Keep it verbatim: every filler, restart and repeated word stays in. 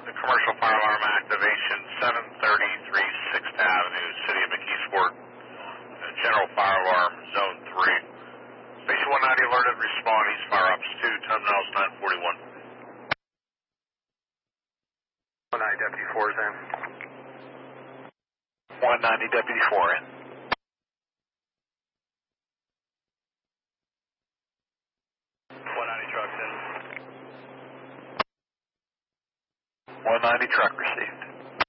to commercial fire alarm activation, seven thirty-three sixth Avenue, City of McKeesport. Uh, general fire alarm, zone three. Station one ninety alerted, respond, east fire ops two, time now is nine forty-one. one ninety Deputy four is in. one ninety Deputy four in. one ninety trucks in. one ninety truck received.